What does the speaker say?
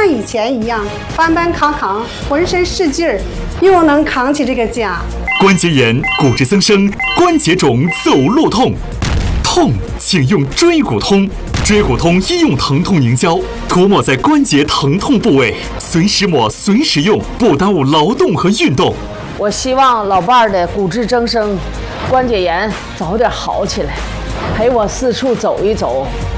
像以前一样搬搬扛扛，浑身是劲儿，又能扛起这个家。 关节炎、骨质增生、关节肿、走路痛，痛请用椎骨通。椎骨通医用疼痛凝胶，涂抹在关节疼痛部位，随时抹随时用，不耽误劳动和运动。 我希望老伴儿的骨质增生、关节炎早点好起来，陪我四处走一走，